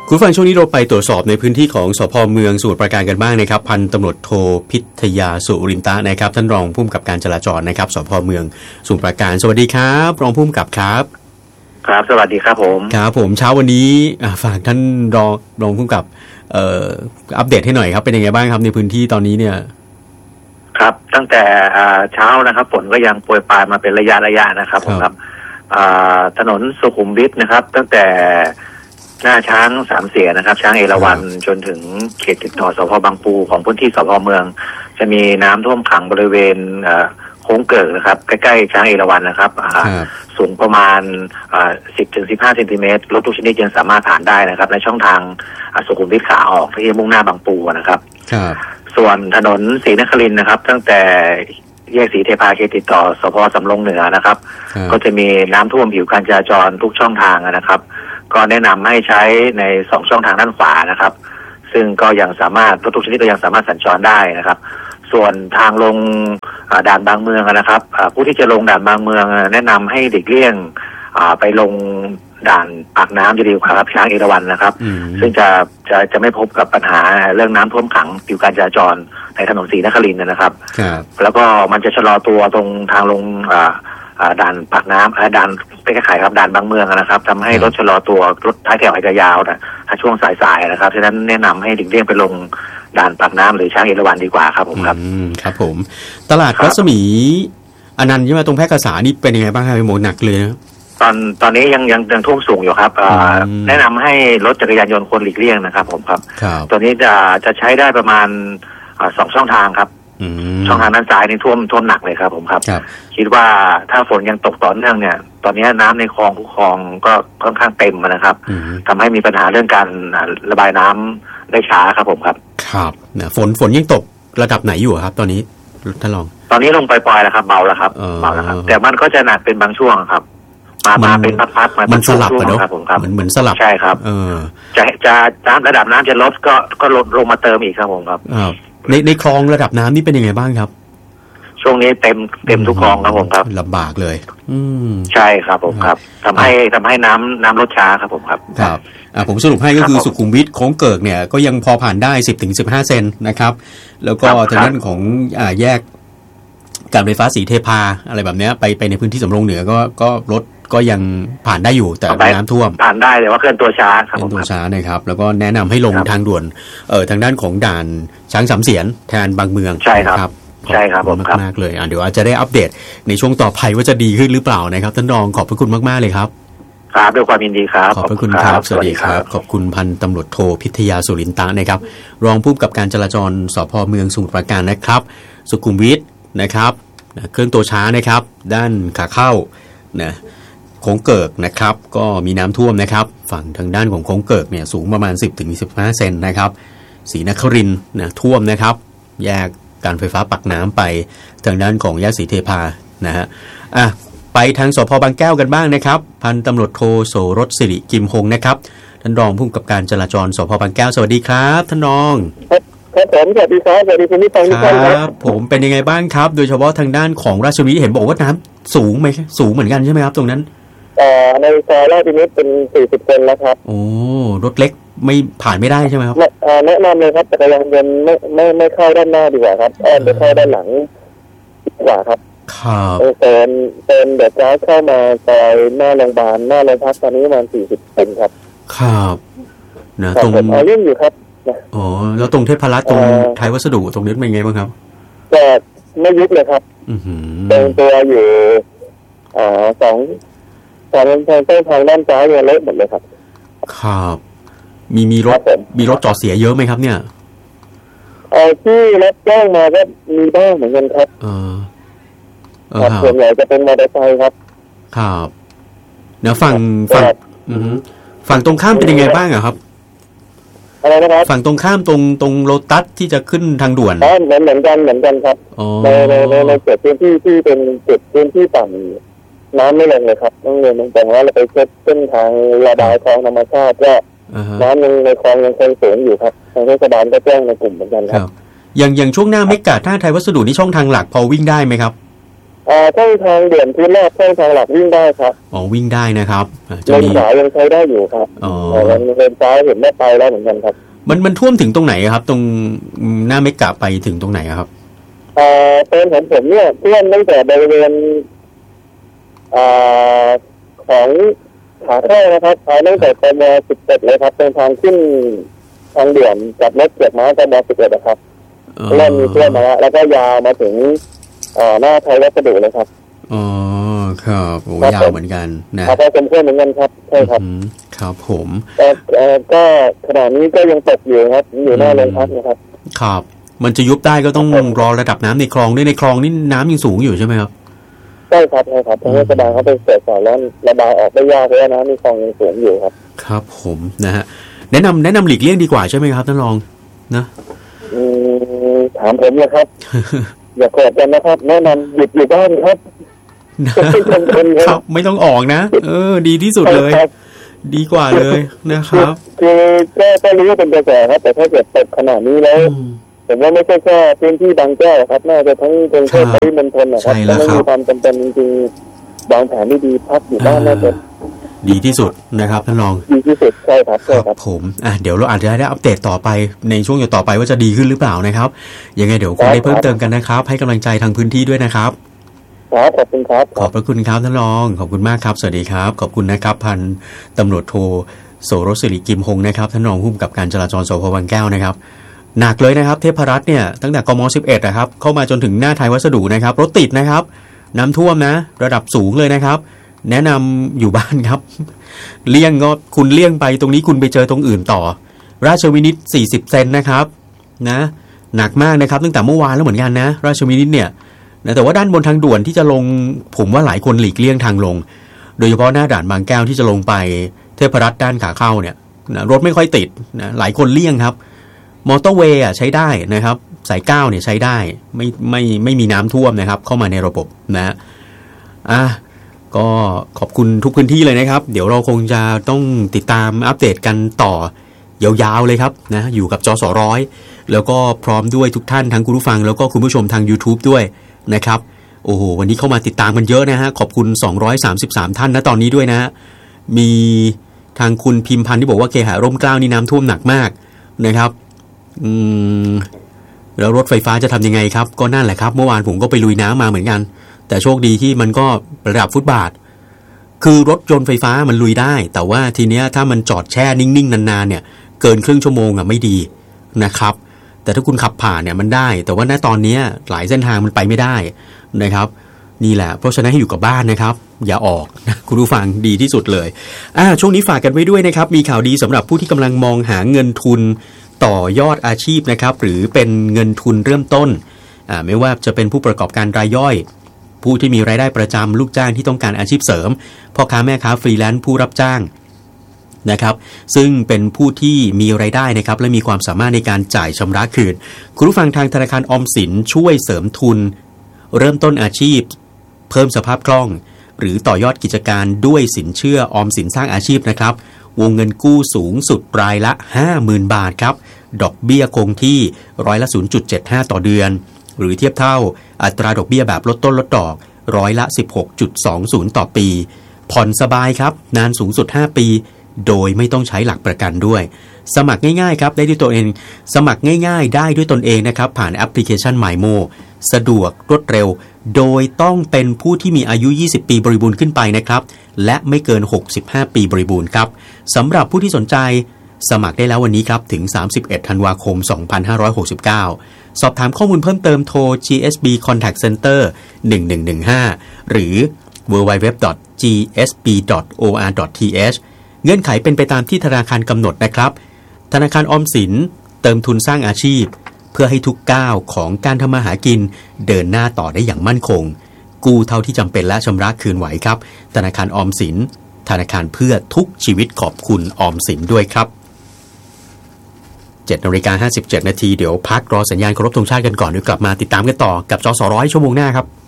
คุณฟังช่วงนี้เราไปตรวจสอบในพื้นที่ของสภ.เมืองสมุทรปราการกันบ้างนะครับพันตำรวจโทพิทยาสุรินตะนะครับท่านรองผู้กำกับการจราจรนะครับสภ.เมืองสมุทรปราการสวัสดีครับรองผู้กำกับครับครับสวัสดีครับผมครับผมเช้าวันนี้ฝากท่านรองผู้กำกับอัปเดตให้หน่อยครับเป็นยังไงบ้างครับในพื้นที่ตอนนี้เนี่ยครับตั้งแต่เช้านะครับฝนก็ยังโปรยปลายมาเป็นระยะนะครับผมครับถนนสุขุมวิทนะครับตั้งแต่หน้าช้างสามเสียนะครับช้างเอราวัณจนถึงเขตติดต่อสพบางปูของพื้นที่สพเมืองจะมีน้ำท่วมขังบริเวณโค้งเกิดนะครับใกล้ๆช้างเอราวัณนะครับสูงประมาณ10-15 เซนติเมตรรถทุกชนิดยังสามารถผ่านได้นะครับในช่องทางสุขุมวิทขาออกที่มุ่งหน้าบางปูนะครับส่วนถนนศรีนครินทร์นะครับตั้งแต่แยกศรีเทพาเขตติดต่อสพสำโรงเหนือนะครับก็จะมีน้ำท่วมผิวการจราจรทุกช่องทางนะครับก็แนะนำให้ใช้ใน2ช่องทางด้านขวานะครับซึ่งก็ยังสามารถรถทุกชนิดก็ยังสามารถสัญจรได้นะครับส่วนทางลงด่านบางเมืองนะครับผู้ที่จะลงด่านบางเมืองแนะนำให้เด็กเลี่ยงไปลงด่านปากน้ำจะดีกว่าครับช้างเอราวัณนะครับซึ่งจะไม่พบกับปัญหาเรื่องน้ำท่วมขังผิวการจราจรในถนนศรีนครินทร์นะครับแล้วก็มันจะชะลอตัวตรงทางลงด่านปากน้ำด่านไปขายครับด่านบางเมืองนะครับทำให้รถชะลอตัวรถท้ายแถวอาจจะยาวนะถ้าช่วงสายๆนะครับฉะนั้นแนะนำให้เด็กเลี่ยงไปลงด่านปากน้ำหรือช้างเอราวัณดีกว่าครับผมครับครับผมตลาดรัศมีอนันต์ใช่ไหมตรงแพร่กษานี่เป็นยังไงบ้างครับโมหนักเลยนะตอนนี้ยังท่วมสูงอยู่ครับแนะนำให้รถจักรยานยนต์ควรหลีกเลี่ยงนะครับผมครับตัวนี้จะใช้ได้ประมาณ2ช่องทางครับช่องทางด้านซ้ายนี่ท่วมหนักเลยครับผมครับคิดว่าถ้าฝนยังตกต่อเนื่องเนี่ยตอนนี้น้ำในคลองทุกคลองก็ค่อนข้างเต็มนะครับทำให้มีปัญหาเรื่องการระบายน้ำได้ช้าครับผมครับครับเนี่ยฝนยังตกระดับไหนอยู่ครับตอนนี้ท่านรองตอนนี้ลงปล่อยๆแล้วครับเบาแล้วครับแต่มันก็จะหนักเป็นบางช่วงครับมาเป็นพัดๆมันสลับกันเนาะเหมือนสลับใช่ครับจะระดับน้ำจะลดก็ลดลงมาเติมอีกครับผมครับในคลองระดับน้ำนี่เป็นยังไงบ้างครับช่วงนี้เต็มทุกคลองครับผมครับลำบากเลยใช่ครับผมครับทำให้น้ำลดช้าครับผมครับครับผมสรุปให้ก็คือสุขุมวิทโค้งเกิกเนี่ยก็ยังพอผ่านได้ 10-15 เซนนะครับแล้วก็ทางด้านของแยกการไฟฟ้าสีเทพาอะไรแบบนี้ไปในพื้นที่สำโรงเหนือก็รถก็ยังผ่านได้อยู่แต่น้ำท่วมผ่านได้แต่ว่าเคลื่อนตัวช้าครับเคลื่อนตัวช้านะครับแล้วก็แนะนำให้ลงทางด่วนทางด้านของด่านช้างสามเสียนแทนบางเมืองใช่ครับใช่ครับผมมากเลยเดี๋ยวอาจจะได้อัปเดตในช่วงต่อไปว่าจะดีขึ้นหรือเปล่านะครับท่านรองขอบพระคุณมากๆเลยครับครับด้วยความยินดีครับขอบพระคุณครับสวัสดีครับขอบคุณพันตำรวจโทพิทยาสุรินตะนะครับรองผู้กำกับการจราจรสภ.เมืองสมุทรปราการนะครับสุขุมวิทนะครับเคลื่อนตัวช้านะครับด้านขาเข้านะโค้งเกิกนะครับก็มีน้ำท่วมนะครับฝั่งทางด้านของโค้งเกิกเนี่ยสูงประมาณ 10-15 เซนนะครับศรีนครินทร์นะท่วมนะครับแยกการไฟฟ้าปักน้ำไปทางด้านของแยกศรีเทพานะฮะไปทางสภ.บางแก้วกันบ้างนะครับพันตำรวจโทโสรสสิริกิมหงนะครับท่านรองผู้กำกับการจราจรสภ.บางแก้วสวัสดีครับท่านรองครับผมสวัสดีครับสวัสดีคุณผู้ฟังทุกท่านครับผมเป็นยังไงบ้างครับโดยเฉพาะทางด้านของราชวิถีเห็นบอกว่าน้ำสูงไหมสูงเหมือนกันใช่ไหมครับตรงนั้นในซอยราชวิถีเป็น40 เซนแล้วครับโอ้รถเล็กไม่ผ่านไม่ได้ใช่ไหมครับแนะนำเลยครับจักรยานยนต์ไม่เข้าด้านหน้าดีกว่าครับไปเข้าด้านหลังดีกว่าครับครับเป็นเด็กร้ายเข้ามาซอยหน้าโรงพยาบาลหน้าโรงพักตอนนี้ประมาณ40 เซนครับครับนะตรงเรื่องอยู่ครับอ๋อแล้วตรงเทพรัตน์ตรงไทยวัสดุตรงนี้เป็นไงบ้างครับก็ไม่ยุบเลยครับตรงตัวอยู่สองทางด้านซ้ายเนี่ยเละหมดเลยครับครับมีรถจอดเสียเยอะไหมครับเนี่ยที่รถแจ้งมาก็มีบ้างเหมือนกันครับส่วนใหญ่จะเป็นมอเตอร์ไซค์ครับครับเดี๋ยวฝั่งตรงข้ามเป็นยังไงบ้างอะครับอะไรนะครับฝั่งตรงข้ามตรงโลตัสที่จะขึ้นทางด่วนเหมือนกันครับในเขตพื้นที่ที่เป็นจุดพื้นที่ต่ำน้ำไม่ลงเลยครับต้องเรียนตรงๆว่าเราไปเช็คเส้นทางระบายคลองธรรมชาติก็น้ำในคลองยังคงสูงอยู่ครับทางเทศบาลก็แจ้งในกลุ่มเหมือนกันครับอย่างช่วงหน้าเมกะท่าไทยวัสดุนี่ช่องทางหลักพอวิ่งได้ไหมครับช่องทางเด่นพื้นราบช่องทางหลักวิ่งได้ครับวิ่งได้นะครับเลนขวายังใช้ได้อยู่ครับเลนซ้ายเห็นไม่ไปแล้วเหมือนกันครับมันท่วมถึงตรงไหนครับตรงหน้าเมกะไปถึงตรงไหนครับเป็นของผมเนี่ยท่วมตั้งแต่บริเวณของขาเข้านะครับตั้งแต่กม.11เลยครับเป็นทางขึ้นทางด่วนจากรถเกียรติม้ากม.11นะครับเริ่มมีท่วมมาแล้วก็ยาวมาถึงหน้าไทยวัสดุเลยครับครับโอ้ยาวเหมือนกันนะครับเป็นเพื่อนเหมือนกันครับใช่ครับครับผมก็ขณะนี้ก็ยังตกอยู่ครับอยู่หน้าโรงพักนะครับครับมันจะยุบได้ก็ต้องรอระดับน้ำในคลองด้วยในคลองนี่น้ำยังสูงอยู่ใช่ไหมครับใช่ครับใช่ครับทางเทศบาลเขาไปตรวจสอบแล้วระบายออกได้ยากเพราะน้ำในคลองยังสูงอยู่ครับครับผมนะฮะแนะนำหลีกเลี่ยงดีกว่าใช่ไหมครับท่านรองนะถามผมนะครับ อย่าโกรธกันนะครับแนะนำหยุดอยู่บ้านครับครับไม่ต้องออกนะดีที่สุดเลยดีกว่าเลยนะครับคือก็รู้ว่าเป็นกระแสครับแต่ถ้าเกิดตกขนาดนี้แล้วผมว่าไม่ใช่แค่พื้นที่บางแก้วครับน่าจะทั้งกรุงเทพปริมณฑลนะครับถ้าไม่มีความจำเป็นจริงๆวางแผนไม่ดีพักอยู่บ้านน่าจะดีที่สุดนะครับท่านรองดีที่สุดใช่ครับใช่ครับผมเดี๋ยวเราอาจจะได้อัปเดตต่อไปในช่วงต่อไปว่าจะดีขึ้นหรือเปล่านะครับยังไงเดี๋ยวคงได้เพิ่มเติมกันนะครับให้กำลังใจทางพื้นที่ด้วยนะครับครับขอบคุณครับขอบพระคุณครับท่านรองขอบคุณมากครับสวัสดีครับขอบคุณนะครับพันตำรวจโทโสรสศิริกิมหงนะครับท่านรองผู้กำกับการจราจรสพ.บางแก้วนะครับหนักเลยนะครับเทพรัตน์เนี่ยตั้งแต่กม.11นะครับเข้ามาจนถึงหน้าไทยวัสดุนะครับรถติดนะครับน้ำท่วมนะระดับสูงเลยนะครับแนะนำอยู่บ้านครับเลี่ยงก็คุณเลี่ยงไปตรงนี้คุณไปเจอตรงอื่นต่อราชวินิต40 เซนนะครับนะหนักมากนะครับตั้งแต่เมื่อวานแล้วเหมือนกันนะราชวินิตเนี่ยนะแต่ว่าด้านบนทางด่วนที่จะลงผมว่าหลายคนหลีกเลี่ยงทางลงโดยเฉพาะหน้าด่านบางแก้วที่จะลงไปเทพรัตน์ด้านขาเข้าเนี่ยนะรถไม่ค่อยติดนะหลายคนเลี่ยงครับมอเตอร์เวย์ใช้ได้นะครับสาย9เนี่ยใช้ได้ไม่มีน้ำท่วมนะครับเข้ามาในระบบนะก็ขอบคุณทุกพื้นที่เลยนะครับเดี๋ยวเราคงจะต้องติดตามอัปเดตกันต่อยาวๆเลยครับนะอยู่กับจสร้อยแล้วก็พร้อมด้วยทุกท่านทั้งคุณผู้ฟังแล้วก็คุณผู้ชมทาง YouTube ด้วยนะครับโอ้โหวันนี้เข้ามาติดตามกันเยอะนะฮะขอบคุณ233ท่านนะตอนนี้ด้วยนะมีทางคุณพิมพันธ์ที่บอกว่าเคหะร่มเกล้านี่น้ำท่วมหนักมากนะครับแล้วรถไฟฟ้าจะทำยังไงครับก็นั่นแหละครับเมื่อวานผมก็ไปลุยน้ำมาเหมือนกันแต่โชคดีที่มันก็ระดับฟุตบาทคือรถยนต์ไฟฟ้ามันลุยได้แต่ว่าทีเนี้ยถ้ามันจอดแช่นิ่งๆนานๆเนี่ยเกินครึ่งชั่วโมงไม่ดีนะครับแต่ถ้าคุณขับผ่านเนี่ยมันได้แต่ว่าณตอนนี้หลายเส้นทางมันไปไม่ได้นะครับนี่แหละเพราะฉะนั้นให้อยู่กับบ้านนะครับอย่าออกนะคุณผู้ฟังดีที่สุดเลยช่วงนี้ฝากกันไว้ด้วยนะครับมีข่าวดีสำหรับผู้ที่กำลังมองหาเงินทุนต่อยอดอาชีพนะครับหรือเป็นเงินทุนเริ่มต้นไม่ว่าจะเป็นผู้ประกอบการรายย่อยผู้ที่มีรายได้ประจำลูกจ้างที่ต้องการอาชีพเสริมพ่อค้าแม่ค้าฟรีแลนซ์ผู้รับจ้างนะครับซึ่งเป็นผู้ที่มีรายได้นะครับและมีความสามารถในการจ่ายชำระคืนคุณผู้ฟังทางธนาคารออมสินช่วยเสริมทุนเริ่มต้นอาชีพเพิ่มสภาพคล่องหรือต่อยอดกิจการด้วยสินเชื่อออมสินสร้างอาชีพนะครับวงเงินกู้สูงสุดรายละ 50,000 บาทครับดอกเบี้ยคงที่ร้อยละ 0.75 ต่อเดือนหรือเทียบเท่าอัตราดอกเบี้ยแบบลดต้นลดดอกร้อยละ 16.20 ต่อปีผ่อนสบายครับนานสูงสุด5ปีโดยไม่ต้องใช้หลักประกันด้วยสมัครง่ายๆครับได้ด้วยตัวเองสมัครง่ายๆได้ด้วยตนเองนะครับผ่านแอปพลิเคชัน MyMo สะดวกรวดเร็วโดยต้องเป็นผู้ที่มีอายุ20ปีบริบูรณ์ขึ้นไปนะครับและไม่เกิน65ปีบริบูรณ์ครับสำหรับผู้ที่สนใจสมัครได้แล้ววันนี้ครับถึง31ธันวาคม2569สอบถามข้อมูลเพิ่มเติมโทร GSB Contact Center 1115หรือ www.gsb.or.th เงื่อนไขเป็นไปตามที่ธนาคารกำหนดนะครับธนาคารออมสินเติมทุนสร้างอาชีพเพื่อให้ทุกก้าวของการทำมาหากินเดินหน้าต่อได้อย่างมั่นคงกู้เท่าที่จำเป็นและชำระคืนไหวครับธนาคารออมสินธนาคารเพื่อทุกชีวิตขอบคุณออมสินด้วยครับ7:57 น.เดี๋ยวพักรอสัญญาณเคารพธงชาติกันก่อนเดี๋ยวกลับมาติดตามกันต่อกับจสร้อยชั่วโมงหน้าครับ